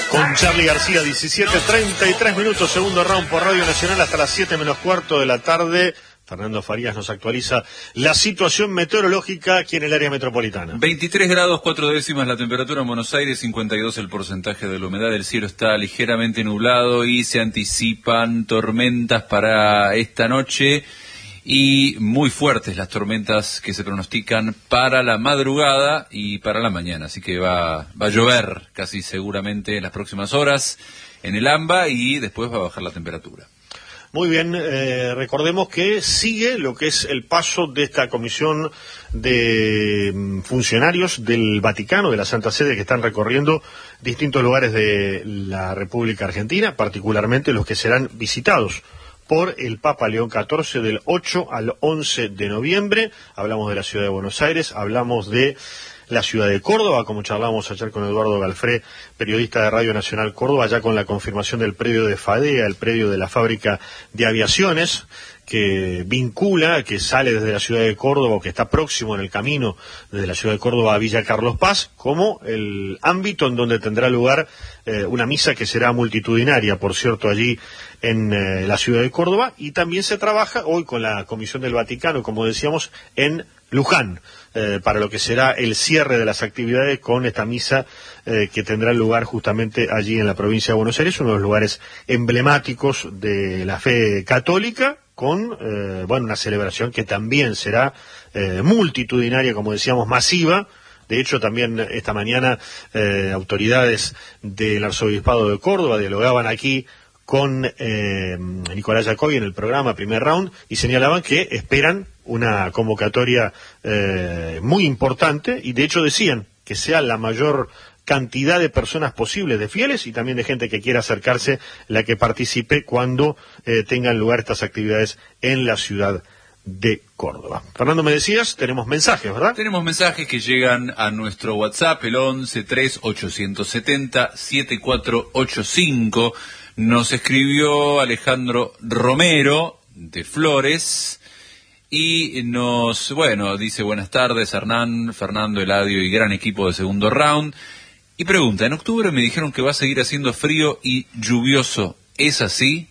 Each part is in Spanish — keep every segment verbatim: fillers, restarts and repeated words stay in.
Con Charly García, diecisiete treinta y tres minutos, segundo round por Radio Nacional hasta las siete menos cuarto de la tarde. Fernando Farías nos actualiza la situación meteorológica aquí en el área metropolitana. veintitrés grados, cuatro décimas la temperatura en Buenos Aires, cincuenta y dos el porcentaje de la humedad. El cielo está ligeramente nublado y se anticipan tormentas para esta noche. Y muy fuertes las tormentas que se pronostican para la madrugada y para la mañana. Así que va, va a llover casi seguramente en las próximas horas en el AMBA y después va a bajar la temperatura. Muy bien, eh, recordemos que sigue lo que es el paso de esta comisión de mm, funcionarios del Vaticano, de la Santa Sede, que están recorriendo distintos lugares de la República Argentina, particularmente los que serán visitados por el Papa León catorce del ocho al once de noviembre. Hablamos de la ciudad de Buenos Aires, hablamos de la ciudad de Córdoba, como charlamos ayer con Eduardo Galfré, periodista de Radio Nacional Córdoba, ya con la confirmación del predio de FADEA, el predio de la fábrica de aviaciones, que vincula, que sale desde la ciudad de Córdoba, o que está próximo en el camino desde la ciudad de Córdoba a Villa Carlos Paz, como el ámbito en donde tendrá lugar eh, una misa que será multitudinaria, por cierto, allí en eh, la ciudad de Córdoba. Y también se trabaja hoy con la Comisión del Vaticano, como decíamos, en Luján, eh, para lo que será el cierre de las actividades con esta misa eh, que tendrá lugar justamente allí en la provincia de Buenos Aires, uno de los lugares emblemáticos de la fe católica, con eh, bueno, una celebración que también será eh, multitudinaria, como decíamos, masiva. De hecho, también esta mañana eh, autoridades del Arzobispado de Córdoba dialogaban aquí con eh, Nicolás Jacobi en el programa Primer Round y señalaban que esperan una convocatoria eh, muy importante, y de hecho decían que sea la mayor cantidad de personas posibles, de fieles y también de gente que quiera acercarse, la que participe cuando eh, tengan lugar estas actividades en la ciudad de Córdoba. Fernando, me decías, tenemos mensajes, ¿verdad? Tenemos mensajes que llegan a nuestro WhatsApp, el once tres ochocientos setenta siete cuatro ocho cinco. Nos escribió Alejandro Romero de Flores y nos, bueno, dice: buenas tardes, Hernán, Fernando, Eladio y gran equipo de Segundo Round. Y pregunta: en octubre me dijeron que va a seguir haciendo frío y lluvioso. ¿Es así?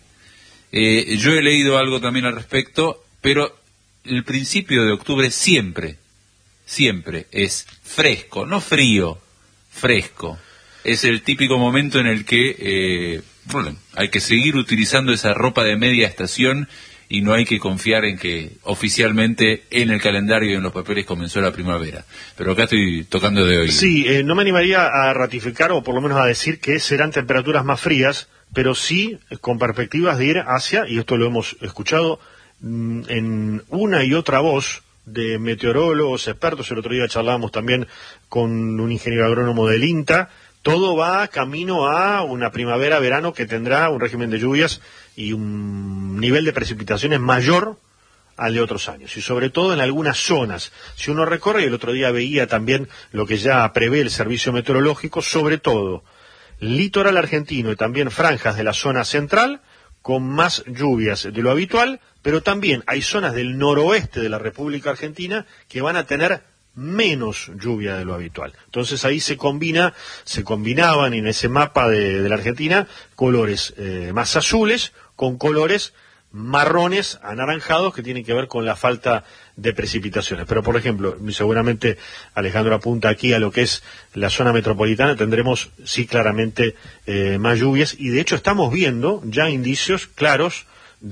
Eh, yo he leído algo también al respecto, pero el principio de octubre siempre, siempre es fresco, no frío, fresco. Es el típico momento en el que eh, bueno, hay que seguir utilizando esa ropa de media estación y no hay que confiar en que oficialmente en el calendario y en los papeles comenzó la primavera. Pero acá estoy tocando de oído. Sí, eh, no me animaría a ratificar o por lo menos a decir que serán temperaturas más frías, pero sí con perspectivas de ir hacia, y esto lo hemos escuchado mm, en una y otra voz de meteorólogos, expertos. El otro día charlábamos también con un ingeniero agrónomo del INTA. Todo va camino a una primavera-verano que tendrá un régimen de lluvias y un nivel de precipitaciones mayor al de otros años, y sobre todo en algunas zonas. Si uno recorre, y el otro día veía también lo que ya prevé el servicio meteorológico, sobre todo litoral argentino y también franjas de la zona central, con más lluvias de lo habitual, pero también hay zonas del noroeste de la República Argentina que van a tener menos lluvia de lo habitual. Entonces ahí se combina, se combinaban en ese mapa de, de la Argentina colores eh, más azules con colores marrones anaranjados que tienen que ver con la falta de precipitaciones. Pero por ejemplo, seguramente Alejandro apunta aquí a lo que es la zona metropolitana, tendremos sí claramente eh, más lluvias, y de hecho estamos viendo ya indicios claros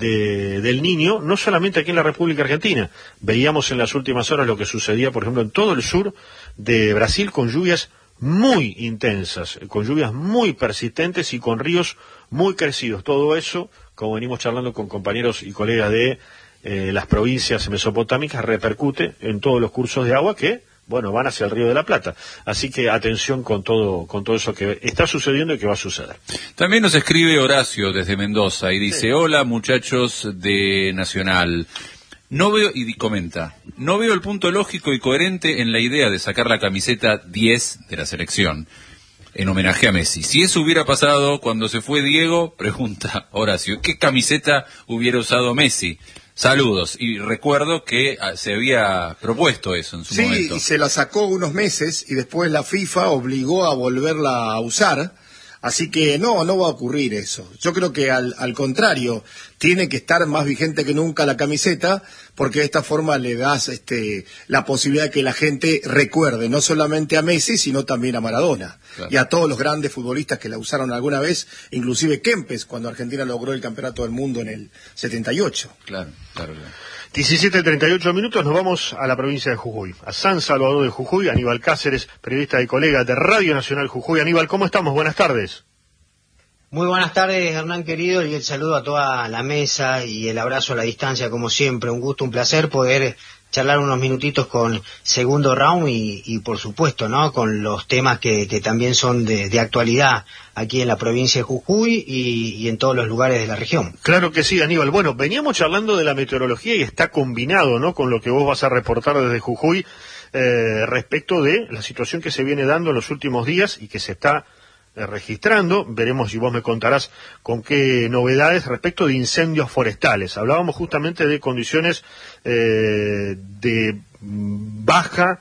De, del Niño, no solamente aquí en la República Argentina. Veíamos en las últimas horas lo que sucedía, por ejemplo, en todo el sur de Brasil, con lluvias muy intensas, con lluvias muy persistentes y con ríos muy crecidos. Todo eso, como venimos charlando con compañeros y colegas de eh, las provincias mesopotámicas, repercute en todos los cursos de agua que, bueno, van hacia el Río de la Plata. Así que atención con todo con todo eso que está sucediendo y que va a suceder. También nos escribe Horacio desde Mendoza y dice: sí. Hola muchachos de Nacional. No veo, y comenta, no veo el punto lógico y coherente en la idea de sacar la camiseta diez de la selección en homenaje a Messi. Si eso hubiera pasado cuando se fue Diego, pregunta Horacio, ¿qué camiseta hubiera usado Messi? Saludos, y recuerdo que se había propuesto eso en su sí, momento. Sí, y se la sacó unos meses y después la FIFA obligó a volverla a usar Así que no, no va a ocurrir eso. Yo creo que al, al contrario, tiene que estar más vigente que nunca la camiseta, porque de esta forma le das este, la posibilidad de que la gente recuerde no solamente a Messi, sino también a Maradona. Claro. Y a todos los grandes futbolistas que la usaron alguna vez, inclusive Kempes, cuando Argentina logró el campeonato del mundo en el setenta y ocho. Claro, claro, claro. diecisiete treinta y ocho minutos, nos vamos a la provincia de Jujuy, a San Salvador de Jujuy. Aníbal Cáceres, periodista y colega de Radio Nacional Jujuy. Aníbal, ¿cómo estamos? Buenas tardes. Muy buenas tardes, Hernán querido, y el saludo a toda la mesa y el abrazo a la distancia, como siempre. Un gusto, un placer poder charlar unos minutitos con Segundo Round y, y por supuesto, ¿no?, con los temas que, que también son de, de actualidad aquí en la provincia de Jujuy y, y en todos los lugares de la región. Claro que sí, Aníbal. Bueno, veníamos charlando de la meteorología y está combinado, ¿no?, con lo que vos vas a reportar desde Jujuy eh, respecto de la situación que se viene dando en los últimos días y que se está registrando. Veremos si vos me contarás con qué novedades respecto de incendios forestales. Hablábamos justamente de condiciones eh, de baja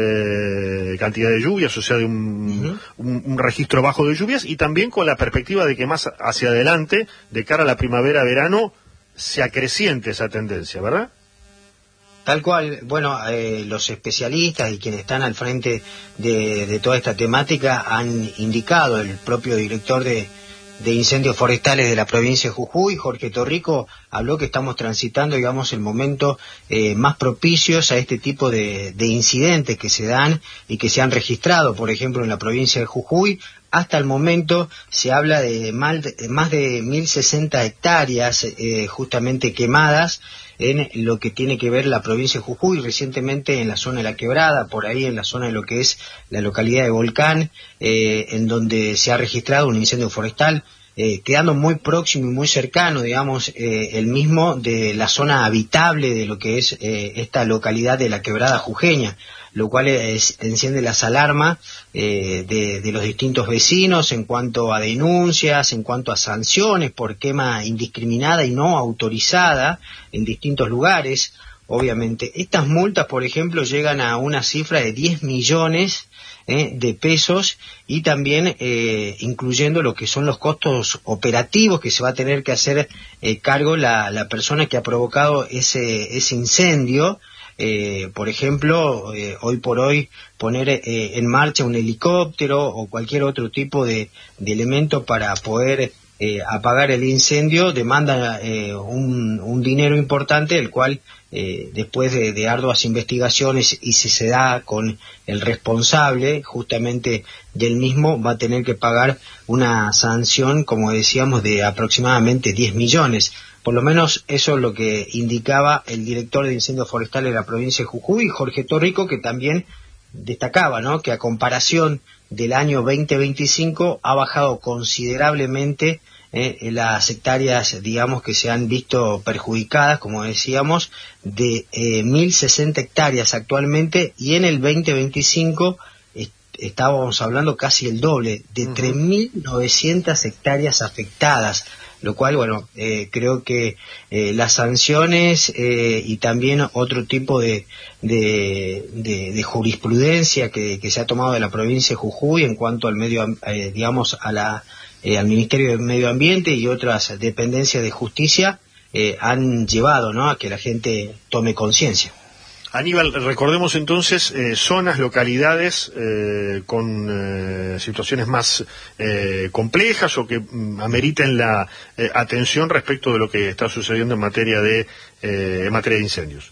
eh, cantidad de lluvias, o sea, de un, uh-huh. un, un registro bajo de lluvias, y también con la perspectiva de que más hacia adelante, de cara a la primavera-verano, se acreciente esa tendencia, ¿verdad? Tal cual. Bueno, eh, los especialistas y quienes están al frente de, de toda esta temática han indicado, el propio director de, de incendios forestales de la provincia de Jujuy, Jorge Torrico, habló que estamos transitando, digamos, el momento eh, más propicios a este tipo de, de incidentes que se dan y que se han registrado, por ejemplo, en la provincia de Jujuy. Hasta el momento se habla de más de mil sesenta hectáreas eh, justamente quemadas en lo que tiene que ver la provincia de Jujuy, recientemente en la zona de La Quebrada, por ahí en la zona de lo que es la localidad de Volcán, eh, en donde se ha registrado un incendio forestal, eh, quedando muy próximo y muy cercano, digamos, eh, el mismo de la zona habitable de lo que es eh, esta localidad de La Quebrada jujeña, lo cual es, enciende las alarmas eh, de, de los distintos vecinos en cuanto a denuncias, en cuanto a sanciones por quema indiscriminada y no autorizada en distintos lugares. Obviamente, estas multas, por ejemplo, llegan a una cifra de diez millones eh, de pesos y también eh, incluyendo lo que son los costos operativos que se va a tener que hacer eh, cargo la, la persona que ha provocado ese, ese incendio. Eh, por ejemplo, eh, hoy por hoy poner eh, en marcha un helicóptero o cualquier otro tipo de, de elemento para poder eh, apagar el incendio demanda eh, un, un dinero importante, el cual eh, después de, de arduas investigaciones, y si se da con el responsable justamente del mismo, va a tener que pagar una sanción, como decíamos, de aproximadamente diez millones. Por lo menos eso es lo que indicaba el director de incendios forestales de la provincia de Jujuy, Jorge Torrico, que también destacaba, ¿no?, que a comparación del año veinte veinticinco ha bajado considerablemente eh, las hectáreas, digamos, que se han visto perjudicadas, como decíamos, de eh, mil sesenta hectáreas actualmente, y en el veinte veinticinco est- estábamos hablando casi el doble, de uh-huh. tres mil novecientas hectáreas afectadas. Lo cual, bueno, eh, creo que eh, las sanciones eh, y también otro tipo de, de, de, de jurisprudencia que, que se ha tomado de la provincia de Jujuy en cuanto al medio, eh, digamos, a la, eh, al Ministerio de Medio Ambiente y otras dependencias de justicia eh, han llevado, ¿no?, a que la gente tome conciencia. Aníbal, recordemos entonces eh, zonas, localidades eh, con eh, situaciones más eh, complejas o que mm, ameriten la eh, atención respecto de lo que está sucediendo en materia de eh, en materia de incendios.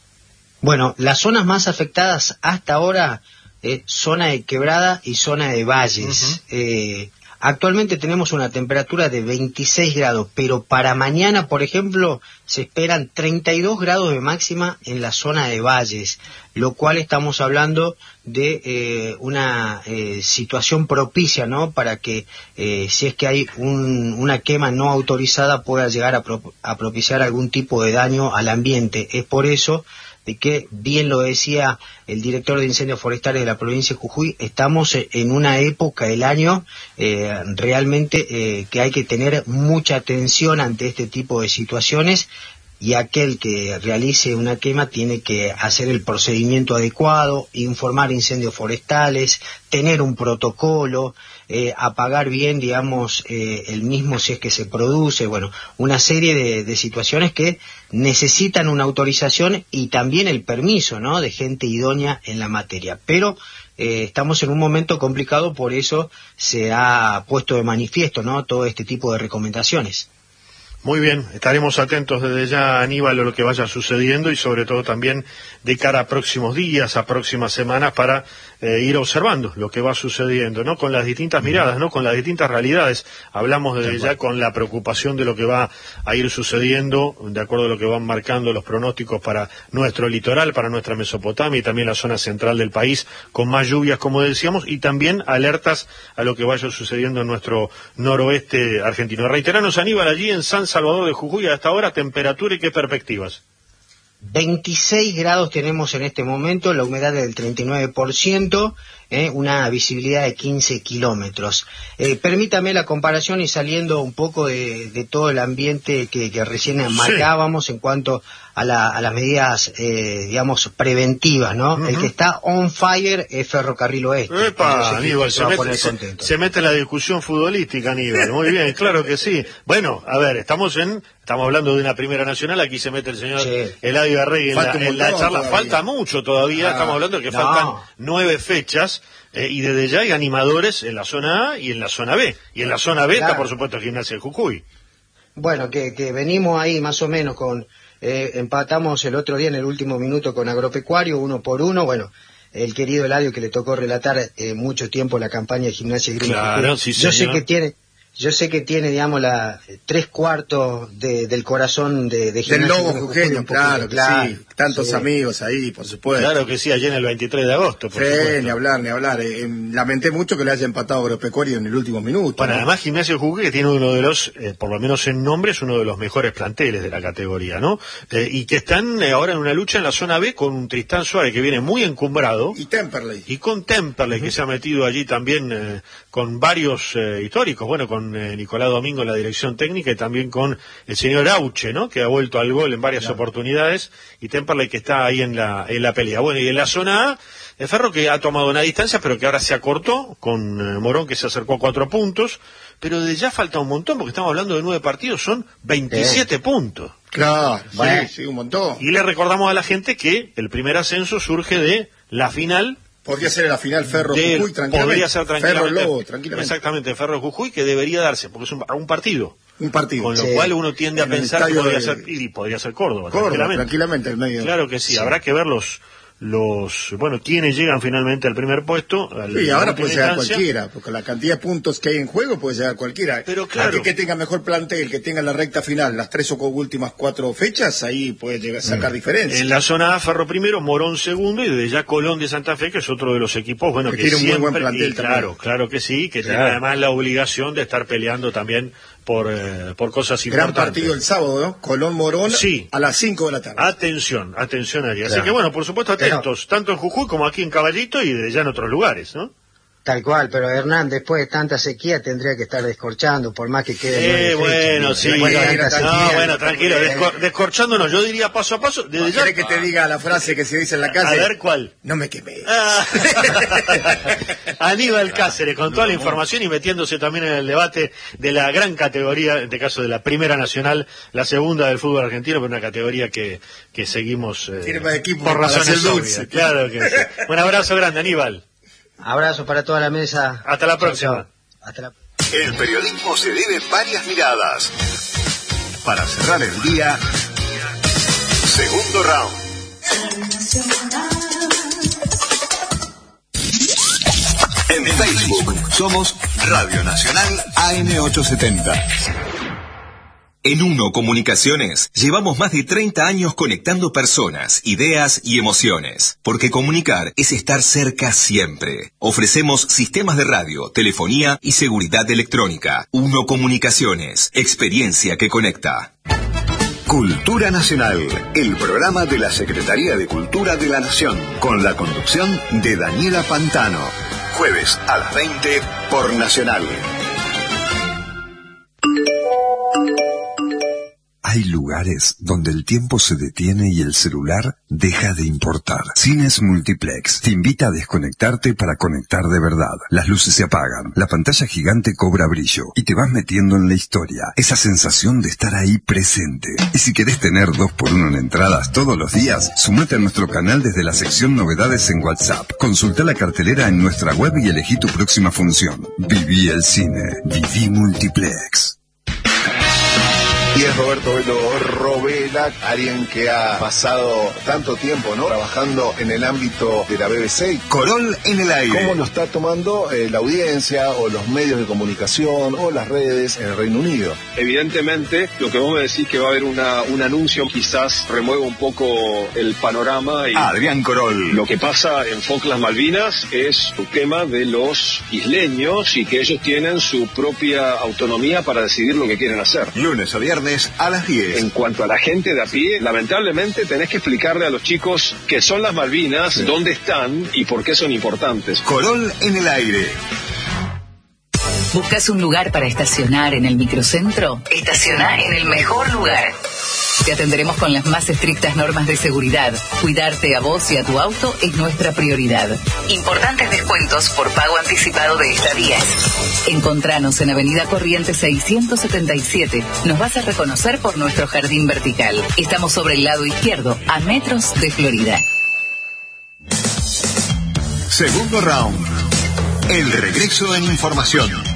Bueno, las zonas más afectadas hasta ahora es zona de Quebrada y zona de Valles. Uh-huh. Eh, Actualmente tenemos una temperatura de veintiséis grados, pero para mañana, por ejemplo, se esperan treinta y dos grados de máxima en la zona de Valles, lo cual estamos hablando de eh, una eh, situación propicia, ¿no?, para que eh, si es que hay un, una quema no autorizada pueda llegar a, pro, a propiciar algún tipo de daño al ambiente. Es por eso de que, bien lo decía el director de incendios forestales de la provincia de Jujuy, estamos en una época del año eh, realmente eh, que hay que tener mucha atención ante este tipo de situaciones, y aquel que realice una quema tiene que hacer el procedimiento adecuado, informar incendios forestales, tener un protocolo, eh, apagar bien, digamos, eh, el mismo si es que se produce, bueno, una serie de, de situaciones que necesitan una autorización y también el permiso, ¿no?, de gente idónea en la materia. Pero eh, estamos en un momento complicado, por eso se ha puesto de manifiesto, ¿no?, todo este tipo de recomendaciones. Muy bien, estaremos atentos desde ya, Aníbal, a lo que vaya sucediendo y sobre todo también de cara a próximos días, a próximas semanas, para eh, ir observando lo que va sucediendo, ¿no? Con las distintas miradas, ¿no? Con las distintas realidades. Hablamos desde ya con la preocupación de lo que va a ir sucediendo, de acuerdo a lo que van marcando los pronósticos para nuestro litoral, para nuestra Mesopotamia y también la zona central del país, con más lluvias, como decíamos, y también alertas a lo que vaya sucediendo en nuestro noroeste argentino. Reiteranos, Aníbal, allí en San Salvador de Jujuy, hasta ahora, temperatura y qué perspectivas. veintiséis grados tenemos en este momento, la humedad del treinta y nueve por ciento, eh, una visibilidad de quince kilómetros. Eh, permítame la comparación y saliendo un poco de, de todo el ambiente que, que recién marcábamos, sí, en cuanto a, la, a las medidas, eh, digamos, preventivas, ¿no? Uh-huh. El que está on fire es Ferrocarril Oeste. ¡Epa, Aníbal! Se, se, mete, se, se mete en la discusión futbolística, Aníbal. Muy bien, claro que sí. Bueno, a ver, estamos en... Estamos hablando de una primera nacional, aquí se mete el señor sí. Eladio Arregui en, la, en la charla. Todavía. Falta mucho todavía, ah, estamos hablando de que no. faltan nueve fechas, eh, y desde ya hay animadores en la zona A y en la zona B. Y en la zona B claro. está, por supuesto, el Gimnasia de Jujuy. Bueno, que, que venimos ahí más o menos con... Eh, empatamos el otro día en el último minuto con Agropecuario, uno por uno, bueno... El querido Eladio, que le tocó relatar eh, mucho tiempo la campaña de Gimnasia y Grima. Claro, sí, Yo señor. sé que tiene... Yo sé que tiene, digamos, la tres cuartos de, del corazón de, de Gimnasia. Del lobo jujeño, claro, claro, sí. Tantos sí. amigos ahí, por supuesto. Claro que sí, allí en el veintitrés de agosto, por sí, supuesto. ni hablar, ni hablar. Eh, eh, lamenté mucho que le haya empatado Agropecuario en el último minuto. Bueno, ¿no? además Gimnasia de Jujuy, que tiene uno de los, eh, por lo menos en nombre, es uno de los mejores planteles de la categoría, ¿no? Eh, y que están eh, ahora en una lucha en la zona B con un Tristán Suárez que viene muy encumbrado. Y Temperley. Y con Temperley, uh-huh. que se ha metido allí también eh, con varios eh, históricos, bueno, con eh, Nicolás Domingo en la dirección técnica y también con el señor Auche, ¿no?, que ha vuelto al gol en varias claro. oportunidades, y Temperley que está ahí en la en la pelea. Bueno, y en la zona A, el Ferro que ha tomado una distancia, pero que ahora se acortó, con eh, Morón que se acercó a cuatro puntos, pero de ya falta un montón, porque estamos hablando de nueve partidos, son veintisiete eh. puntos. Claro, bueno, sí, sí, un montón. Y le recordamos a la gente que el primer ascenso surge de la final. Podría ser la final Ferro de, Jujuy, tranquilamente. Podría ser tranquilamente. Ferro Lobo, tranquilamente. Exactamente, Ferro Jujuy, que debería darse, porque es un, un partido. Un partido. Con lo sí. cual uno tiende en a pensar que podría de... ser, y podría ser Córdoba, Córdoba, tranquilamente. tranquilamente, el medio. Claro que sí, sí. Habrá que ver los, los, bueno, quienes llegan finalmente al primer puesto. Al sí, ahora puede llegar cualquiera, porque la cantidad de puntos que hay en juego puede llegar cualquiera. Pero claro. Aquel que tenga mejor plantel, que tenga la recta final, las tres o últimas cuatro fechas, ahí puede llegar a sacar mm. diferencias. En la zona A, Ferro primero, Morón segundo, y desde ya Colón de Santa Fe, que es otro de los equipos, bueno, que, que tiene siempre, un muy buen plantel y, claro, claro que sí, que claro. tiene además la obligación de estar peleando también por, eh, por cosas Gran importantes. Gran partido el sábado, ¿no? Colón-Morón sí. a las cinco de la tarde. Atención, atención allí. Así claro. que bueno, por supuesto atentos, Pero, tanto en Jujuy como aquí en Caballito y de ya en otros lugares, ¿no? Tal cual, pero Hernán, después de tanta sequía tendría que estar descorchando, por más que quede... Eh, bueno, fechas, sí. No, no, bueno, tranquilo, descor descorchándonos, yo diría paso a paso. Desde ya... ¿Querés que te diga la frase que se dice en la calle? A ver, ¿cuál? No me quemé. Ah. Aníbal Cáceres, con toda la información y metiéndose también en el debate de la gran categoría, en este caso de la Primera Nacional, la segunda del fútbol argentino, pero una categoría que, que seguimos eh, por razones obvias. Claro que sí. Un abrazo grande, Aníbal. Abrazo para toda la mesa. Hasta la próxima. Chau, chau. Hasta la... El periodismo se debe varias miradas. Para cerrar el día, segundo round. En Facebook somos Radio Nacional A M ochocientos setenta. En Uno Comunicaciones llevamos más de treinta años conectando personas, ideas y emociones, porque comunicar es estar cerca siempre. Ofrecemos sistemas de radio, telefonía y seguridad electrónica. Uno Comunicaciones, experiencia que conecta. Cultura Nacional, el programa de la Secretaría de Cultura de la Nación, con la conducción de Daniela Pantano. Jueves a las veinte por Nacional. Hay lugares donde el tiempo se detiene y el celular deja de importar. Cines Multiplex te invita a desconectarte para conectar de verdad. Las luces se apagan, la pantalla gigante cobra brillo y te vas metiendo en la historia. Esa sensación de estar ahí presente. Y si querés tener dos por uno en entradas todos los días, sumate a nuestro canal desde la sección novedades en WhatsApp. Consulta la cartelera en nuestra web y elegí tu próxima función. Viví el cine. Viví Multiplex. Y es Roberto Velo Robela, alguien que ha pasado tanto tiempo, ¿no?, trabajando en el ámbito de la B B C. Corol en el aire. ¿Cómo lo está tomando eh, la audiencia o los medios de comunicación o las redes en el Reino Unido? Evidentemente, lo que vos me decís que va a haber una, un anuncio quizás remueva un poco el panorama. Y Adrián Corol. Lo que pasa en Falkland Malvinas es un tema de los isleños y que ellos tienen su propia autonomía para decidir lo que quieren hacer. Lunes o viernes a las diez. En cuanto a la gente de a pie, lamentablemente tenés que explicarle a los chicos qué son las Malvinas, sí, dónde están y por qué son importantes. Corol en el aire. ¿Buscas un lugar para estacionar en el microcentro? Estaciona en el mejor lugar. Te atenderemos con las más estrictas normas de seguridad. Cuidarte a vos y a tu auto es nuestra prioridad. Importantes descuentos por pago anticipado de estadías. Encontranos en Avenida Corrientes seiscientos setenta y siete. Nos vas a reconocer por nuestro jardín vertical. Estamos sobre el lado izquierdo, a metros de Florida. Segundo round. El regreso en información.